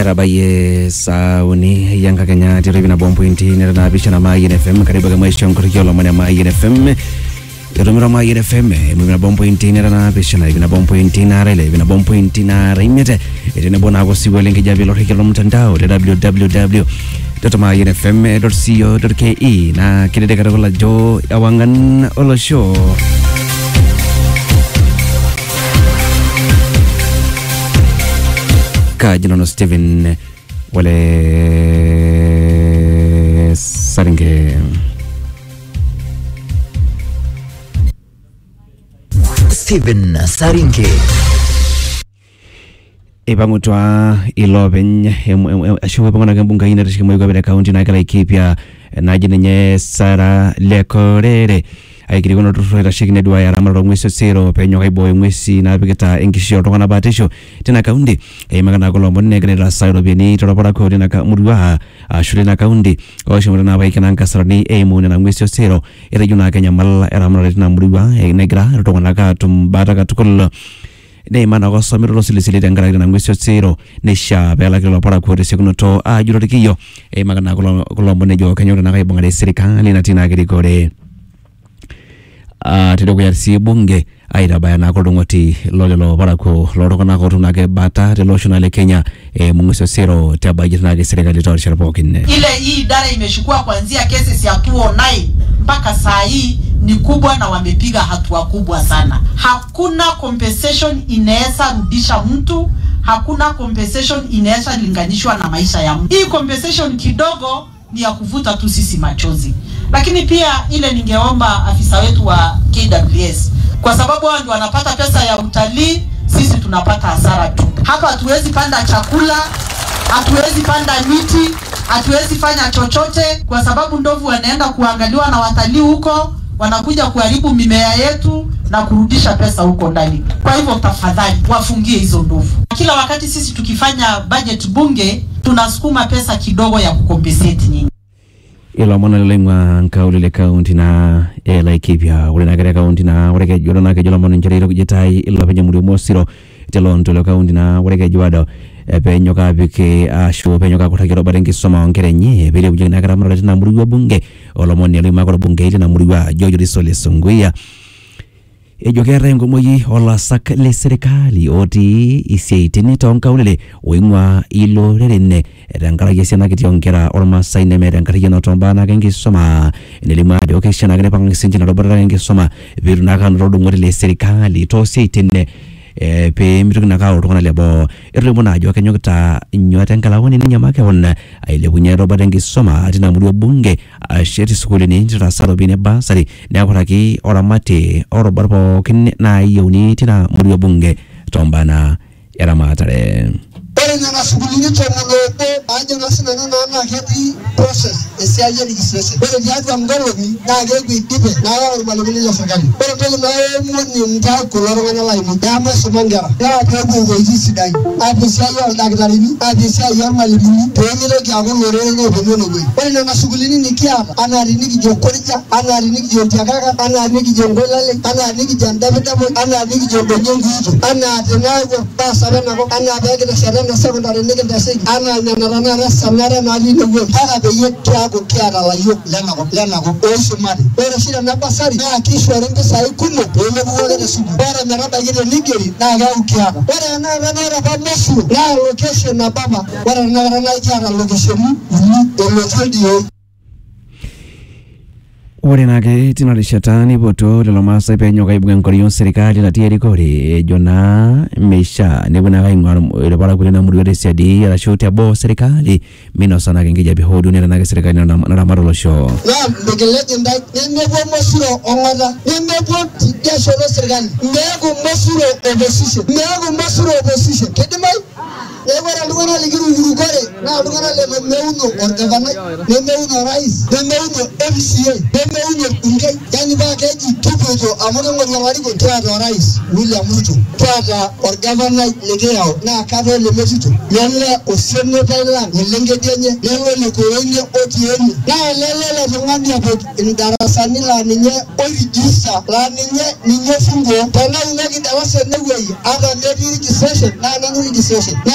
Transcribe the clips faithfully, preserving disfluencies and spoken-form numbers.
Erabaye sauni yanga Kenya tiribi na bombo inti nera bisha na Mayin F M karibu kama isho nkurikio lomani ya Mayin F M Yorumira Mayin F M Mwina bombo inti nera na bisha na ibina bombo inti na rele ibina bombo inti na reimete Irine bona ako siwe lingi jabi loriki lo mtandao w w w dot mayin f m dot co dot k e na kidede karagola jo awangan olo show Kajinono Steven wale saringe Steven Saringe Ibangutwa ilobeny ashowe pangona kambunga ina tashiki mwego beda kaunti na kala ikipia na jinenye Sara Lekorere aikiri kono tuso tashiki nedwa ya ramaro mwesi sero penyo kaiboy mwesi na bigeta engishio tokana batisho tena kaundi e magana kolombo negre la sairo bini torapora ko tena ka murwa ashule na kaundi ko shimura na baikana nkasarani e muna na mwesi sero ere juna Kenya mal ramaro tena murwa e negra tokana ka tumbata ka tukul ne mana ko somiro silisili dangara na ngwesyo zero ne sha bela kilo para ko de segundo to a juro dikiyo e magana kolombo ne jo Kenya na kai bongale serikali na tina giri kore a tedo ya si bunge aida bayana ko dongoti lolelo para ko loro kana ko tunake bata de lotional Kenya e mungwesyo zero te budget na ge serikali to sharpokin ile hii idara imeshukua kuanzia cases ya two oh nine mpaka saa hii ni kubwa na wamepiga hatua kubwa sana. Hakuna compensation inaweza rudisha mtu, hakuna compensation inaweza linganishwa na maisha ya mtu. Hii compensation kidogo ni ya kuvuta tu sisi machozi. Lakini pia ile ningeomba afisa wetu wa K W S, kwa sababu wao ndio wanapata pesa ya utalii, sisi tunapata hasara tu. Hapa hatuwezi panda chakula, hatuwezi panda miti, hatuwezi fanya chochote kwa sababu ndovu wanaenda kuangaliwa na watalii huko, wanakuja kuharibu mimea yetu na kurudisha pesa huko ndani. Kwa hivyo tafadhali wafungie hizo ndovu. Kila wakati sisi tukifanya budget bunge tunasukuma pesa kidogo ya kukompensate nyinyi. Ilo mwana lengwa nkaulile kaunti na ela ikipia ule na kare kaunti na wale jolo na kejolo mwana njeri kujitai ilo penye muri mosiro telo ntolo kaunti na wale juado penyo kabike asho penyo kakutakiro barengi soma ongere nye bele bujina kara mwana na muri wa bunge olo mwana lema kwa bunge ile na muri wa George Risole Sunguya ejo kera ngomoyi ola sak le serikali oti isietini tonka ulele wingwa ilo rene rangara yesena kitiongera orma saine me rangara yeno tombana kengi soma nelima de okeshana gane pang sinjina robara kengi soma viruna kan rodu ngori le serikali to sietine e pe mitukina ka otokana lebo irimo najo kenyokta nywata nkalawoni ni nyamake wonna aile bunye robara kengi soma atina muri bunge asheti skuli ni njira saro bine basari ne akoraki oramate orobarbo kinne na yoni tina muri bunge tombana yaramatare Pere na shughuli ni tomonote anje nasina na na keti process esiaje registration pere diatu ngorobi na gege dipe na wa balibili ya serikali pere tole na muni mta koloro na lai mudama sumangara ya tabu go jisidai abisa ya daktari ni abisa ya malibili pere ro kya go lore no bono go pere na shughuli ni nikiapa ana rini kijokorija ana rini kijontiakaka ana rini kijongolale ana rini kijandabetabo ana rini kijondonyenguzo ana tenago basara na go ana bege na na secondary nigga dasi ana na na na samara na ni no haka be yekya go kiara la yo lena go lena go osu mari pero shira na basari na kishwa renge sai kuno ele buone de subu bara na raba yede nigeri na ga ukiara bara na na na ba mesu na location na baba bara na na na kiara location ni ele foldio Wale nage tina lishatani boto lelo masa penyo kaibuga nkoriyon serikali la tiari kori jona mesha nebuna kai ngwaro ile bara kulena muri wede siadi ya shote abo serikali mino sana kengeja bihodu nena nage serikali na na marolo show na mbegeleje ndai nemebo mosuro ongoda nemebo ya shono serikali mego mosuro opposition mego mosuro opposition kedimai Ewara lugana ligiru yuru kore na lugana le meuno orgavana le meuno rais le meuno M C A le meuno unge yani ba keji tupeto amono ngori wari ko tada rais William Ruto tada orgavana legeo na kave le mesito yalla osenne taylan lenge denye lele le koyenye otieni na lele le ngandi apo indarasani la ninye origisa la ninye ninye fungo tana unagi dawase newe ada ndedi registration na nanu registration na nanu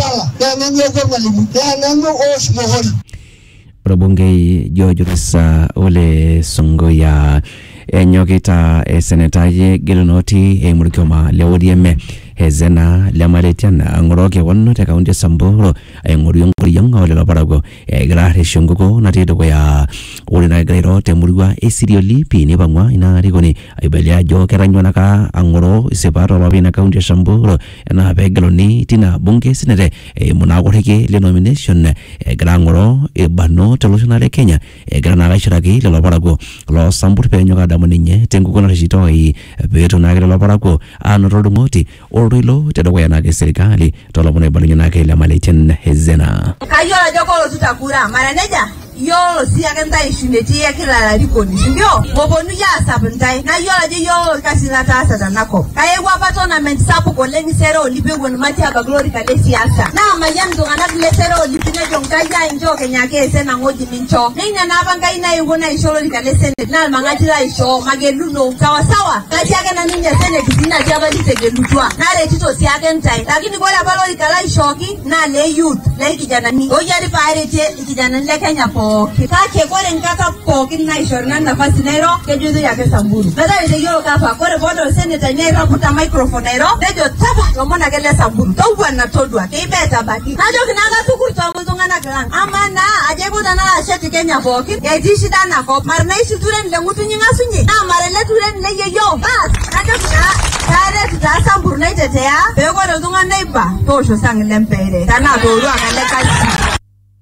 pala na nanyo kwa mwalimu na nanyo os mohori. Robongei George Risa ole Songoya enyokita e senetaye gelonoti e murikoma leodieme hezena lamaretiana ngoroke wonno te kaunti Samburu e ngoriyo ngoriyo ole laparago e grare shunguko na tito ya ole na grero te murwa e sirioli pini bangwa ina rigoni ai belia jo keranyona ka angoro separo babina kaunti Samburu na begeloni tina bunge senete e munagoreke le nomination e grangoro e bano telosonale Kenya e grana shiraki le laparago lo Samburu penyo ka damoninye tengu kona shitoi beto na le laparago anorodumoti Orilo tedoko yanake serikali tola mune balunya nake la maleten hezena kayola jokolo tutakura maraneja yolo siakenta ishuneti yakila la rikoni ndio bobonu ya sabuntai na yola je yolo kasina tasa danako kaye kwa tournament sapo ko lengi sero lipengo ni mati aba glory kale siasa na mayanzo anak le sero lipine jongaja injo kenyake sena ngoji mincho ninga na banga ina yungona isholo likale sene na mangati la isho mageluno sawa sawa kati yake na ninja sene kizina jaba litegelutwa na le tito siakentai lakini kwa la balo likala ishoki na le youth le kijana ni oyari parete kijana le Kenya po kake kore nkaka pokin na ishorna nafasi nairo kejuzu yake Samburu nada ile yoro kafa kore bodo senator nairo puta microphone nairo dejo taba komona kele Samburu togwa na todwa keibeta baki najo kinaga tukurto muzunga na klang amana ajego dana ashati Kenya pokin yajishi dana ko marna ishi turen le mutu nyinga sunyi na marele turen le yeyo bas najo kina tare tuta Samburu na itetea bego rozunga neiba tosho sanglempere dana doru akale kazi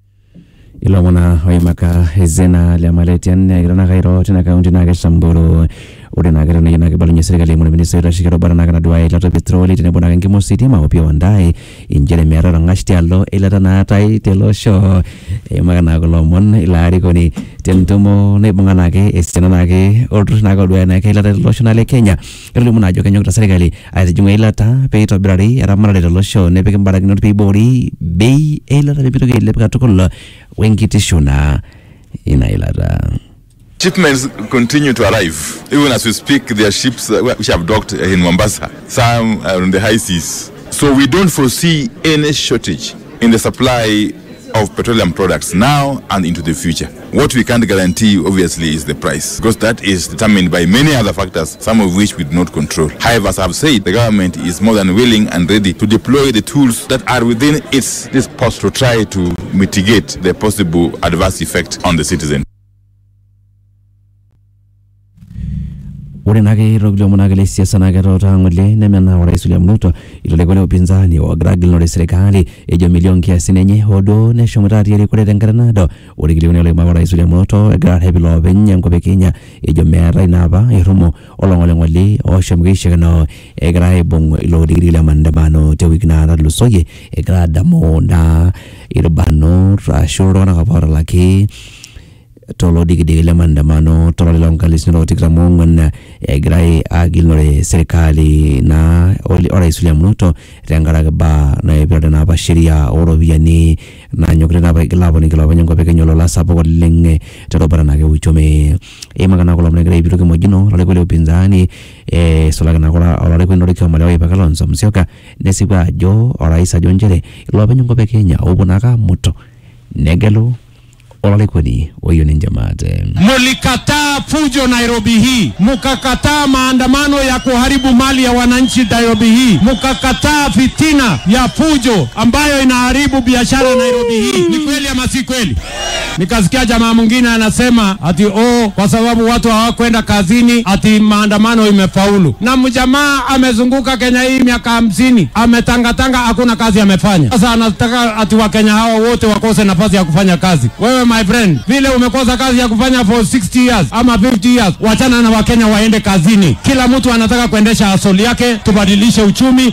Ilomona hoimaka hezena la maletian grana gairo tena kaunti na Samburu uri na grana yana kibalunya serikali mu ministeri shikaro barana kana duai lato petroli tena bona ngimo city ma opio ondai injele mera ngashti allo ilata na tai telo show e magana golomon ilari koni tentumo ne bangana ke estena na ke order na go duai na ke ilata lotional Kenya kero muna jo Kenya serikali ai junga ilata pe to brari ara mara de lo show ne pe mbara kinot pe bori bei ilata de bitoke le pekatokolo Wenkitishuna inailata. Shipments continue to arrive. Even as we speak, there are ships which have docked in Mombasa. Some are on the high seas. So we don't foresee any shortage in the supply of petroleum products now and into the future. What we can't guarantee, obviously, is the price, because that is determined by many other factors, some of which we do not control. However, as I've said, the government is more than willing and ready to deploy the tools that are within its disposal to try to mitigate the possible adverse effect on the citizen. Uri nage roglo munagale siasa nage rota ngole nemena wa Rais William Ruto ilolekole upinzani wa gragil no serikali ejo milioni kiasi nenye hodo ne shomrati yele kule tengaranado uri gilione ole ma Rais William Ruto gar hebilo benya ngobe Kenya ejo mera inaba erumo olongole ngole o shomgisha no egra ebong ilo digri la mandamano te wikna lusoye egra damo na irbano rashuro na kapara laki tolo digi digi le mandamano tolo le longalis no tikramongon e grai agil no serikali na oli ora isulia minuto rengara ba na ebirada na bashiria oro viani na nyokre na ba glabo ni glabo nyongo pekenyo la sapo ko lenge tolo barana ke uchome e magana ko lomne grai biroke mojino role ko le upinzani e sola na ko ora ko no ke male ba kalonzo msioka nesiba jo ora isa jonjere lo nyongo pekenya obonaka muto negelo Olale kwani wayo ni njamate. Mulikataa fujo Nairobi hii, mukakataa maandamano ya kuharibu mali ya wananchi Nairobi hii, mukakataa fitina ya fujo ambayo inaharibu biashara Nairobi hii. Ni kweli ama si kweli? Nikasikia jamaa mwingine anasema ati oh, kwa sababu watu hawakwenda kazini ati maandamano imefaulu. Na mjamaa amezunguka Kenya hii miaka hamsini, ametangatanga hakuna kazi amefanya. Sasa anataka ati wa Kenya hawa wote wakose nafasi ya kufanya kazi. Wewe my friend, vile umekosa kazi ya kufanya for sixty years ama fifty years, wachana na Wakenya waende kazini. Kila mtu anataka kuendesha asoli yake, tubadilishe uchumi.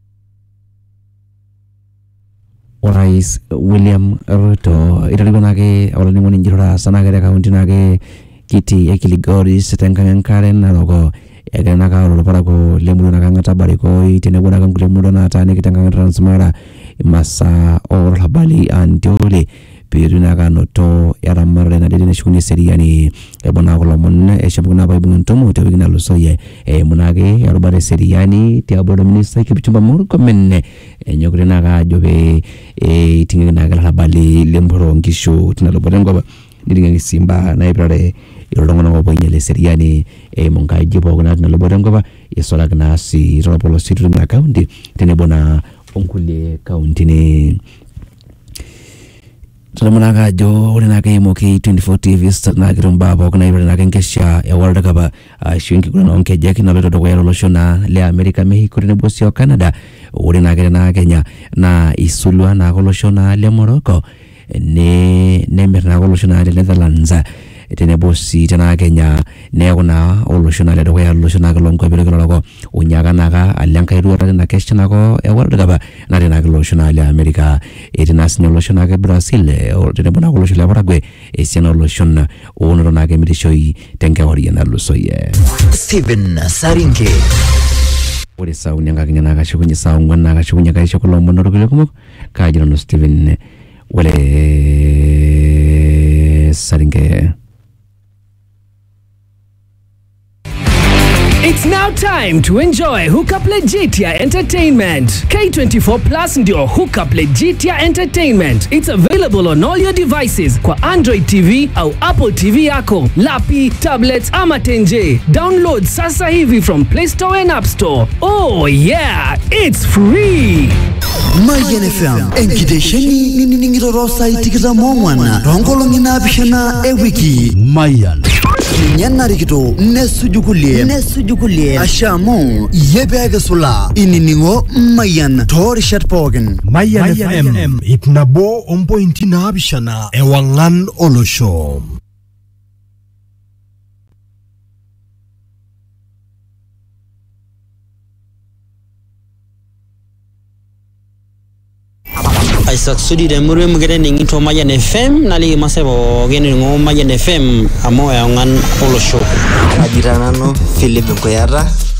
Rais William Ruto italikuwa nake wala nimoni njirora sana katika kaunti nake kiti ya Kilgoris tenkangankaren na logo ya naka wala para ko lemuru naka ngatabari ko itenebo naka lemuru na tani kitanga Transmara masa or habali antole peetu naake anoto eramatare nadede neshukunye eseriani ebona kulo omon eshamu naa paibung' entumo tewiki nalosoyie eimu naake erubata eseriani tiabori ministai Kipchumba Murkomen enyokita naake ajo pee eiting'aki naake ilarrabali lemporo oonkishu tina luboto enkop niting'aki sii mbaa naipirare iltung'anak oopuo ainyal eseriani eimu nkajijik pookin natii ina luboto enkop isulaki naa sii tolpolosien lina kaunti tenebo naa onkulie kauntini. Tolemu naake ajo ore naake eimu K twenty-four T V naa kitum mbaa pookin naipirare naake enkesha e World Cup ashu enkiguran oonkejek naloito dukuya tolosho naa le America, Mexico tenebo sii o Canada. Ore naake tena Kenya naa isulua naake olosho naa le Morocco ne nemirr naake olosho naa le Netherlands tenebo sii tena Kenya neeku naa olosho naa le dukuya olosho naake loonkuapi olkila onyaaka naake alo enkae roruata tina kesha naake e World Cup natii naake olosho naa le America. Etii naa sinye olosho naake Brazil tenebo naake olosho le Paraguay esiana oloshon oonoto naake mitishoi tenkewarie nalosoyie. Stephen Saringe. Ore saa uni enkakenya naa kashukunye saa ong'uan naa kashukunye kaisho kulo omon orkulie kumok kaajo nanu Stephen Wale Saringe. It's now time to enjoy Hookup Legitia Entertainment. K twenty-four Plus ndio Hookup Legitia Entertainment. It's available on all your devices kwa Android T V au Apple T V yako, lapi, tablets ama tenje. Download sasa hivi from Play Store and App Store. Oh yeah, it's free. Mayan F M enkitesheni nining'iroro sai tikitam ong'wan toonkolong'i naapishana ewiki. Mayan nyanarikito nesujukulie nesujukulie ashamu yebeke sula inining'o Mayan toorishat pookin. Mayan F M ip nabo ompointi naapishana ewang'an olosho. Isaac Sudi de Murwe mugere ningi to Mayan F M nali masebo gene ngo Mayan F M amo yangan olosho. Ajira nanu Philip Koyata